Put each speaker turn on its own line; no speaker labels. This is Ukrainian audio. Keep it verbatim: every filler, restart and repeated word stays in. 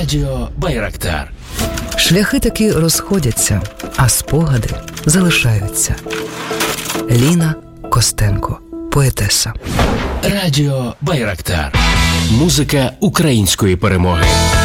Радіо Байрактар.
Шляхи таки розходяться, а спогади залишаються. Ліна Костенко, поетеса.
Радіо Байрактар. Музика української перемоги.